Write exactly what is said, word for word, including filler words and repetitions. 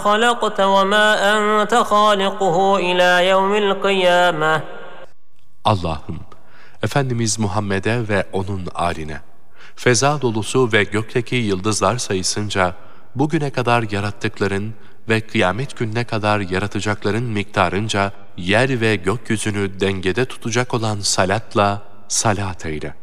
خلقت وما أنت خالقه إلى يوم القيامة. Allah'ım, Efendimiz Muhammed'e ve onun âline, feza dolusu ve gökteki yıldızlar sayısınca bugüne kadar yarattıkların ve kıyamet gününe kadar yaratacakların miktarınca yer ve gökyüzünü dengede tutacak olan salatla salat eyle.